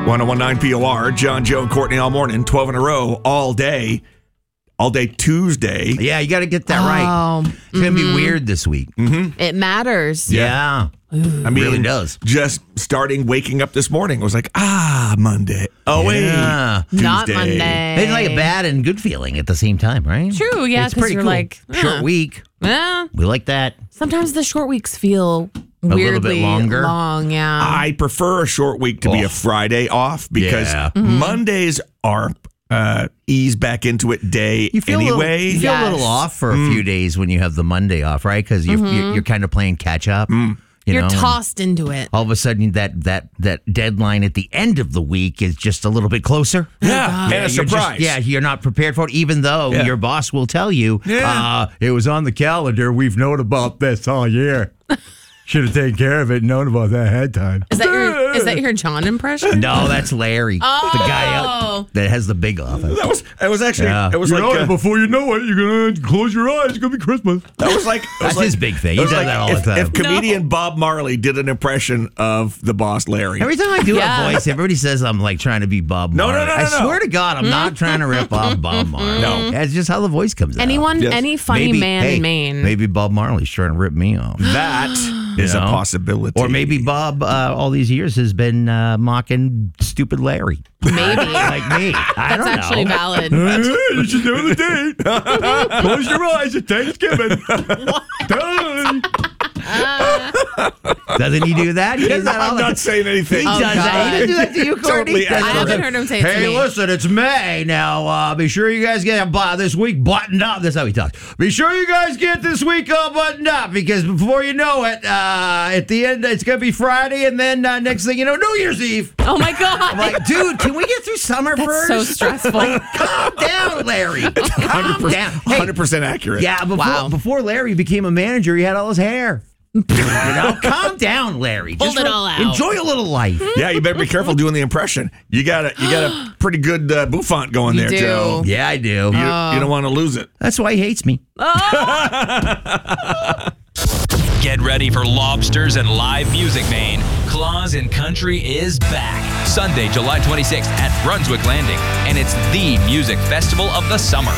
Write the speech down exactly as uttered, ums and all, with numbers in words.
one oh one point nine P O R, John, Joe, and Courtney all morning, twelve in a row, all day. All day Tuesday. Yeah, you got to get that Oh, right. It's mm-hmm. going to be weird this week. Mm-hmm. It matters. Yeah. I mean, it really does. Just starting waking up this morning, it was like, ah, Monday. Oh, Yeah. wait. Not Tuesday. Monday. It's like a bad and good feeling at the same time, right? True, yeah, It's because pretty you're cool. like, eh. Short week. Eh. We like that. Sometimes the short weeks feel little bit weirdly longer? long, yeah. I prefer a short week to be Oh. a Friday off because Yeah. Mm-hmm. Mondays are uh, ease back into it day You feel, a little, anyway. you feel a Yes. little off for a few days when you have the Monday off, right? Because you're, you're, you're kind of playing catch up. You You're know, and tossed into it. all of a sudden, that that that deadline at the end of the week is just a little bit closer. Yeah, and a You're just- surprise. yeah, you're not prepared for it, even though Yeah. your boss will tell you, Yeah. uh, it was on the calendar. We've known about this all year. Should have taken care of it and known about that ahead time. Is that your is that your John impression? No, that's Larry, Oh. the guy up that has the big office. That was it was actually Yeah. it was You like know it uh, before you know it, you're gonna close your eyes. It's gonna be Christmas. that was like it was That's like- his big thing. it He was does like that all if, the time. If comedian Bob Marley did an impression of the boss Larry. Every time I do Yeah. a voice, everybody says I'm like trying to be Bob No, no, Marley. no, no, I no. swear to God, I'm not trying to rip off Bob Marley. No. That's just how the voice comes out. Anyone, Yes. any funny Maybe- man hey, in Maine? Maybe Bob Marley's trying to rip me off. That is You a know? possibility. Or maybe Bob, uh, all these years, has been uh, mocking stupid Larry. Maybe. like me. I That's don't actually know. valid. You should know the date. Close your eyes at Thanksgiving. Doesn't he do that? He does that all I'm the not saying anything. He Oh, does that. He didn't do that to you, Courtney. Totally I accurate. haven't heard him say it to Hey, me. listen, it's May. Now, uh, be sure you guys get uh, this week buttoned up. That's how he talks. Be sure you guys get this week all buttoned up because before you know it, uh, at the end, it's going to be Friday, and then uh, next thing you know, New Year's Eve. Oh my god. I'm like, dude, can we get through summer That's first? so stressful. Calm down, Larry. Calm down. Hey, one hundred percent accurate. yeah, before, Wow. before Larry became a manager, he had all his hair. You know, calm down, Larry. Hold it all out. Enjoy a little life. Yeah, you better be careful doing the impression. You got a you got a pretty good uh, bouffant going You there, do. Joe. Yeah, I do. You, you don't want to lose it. That's why he hates me. Get ready for lobsters and live music, Maine. Claus and Country is back. Sunday, July twenty-sixth at Brunswick Landing. And it's the music festival of the summer.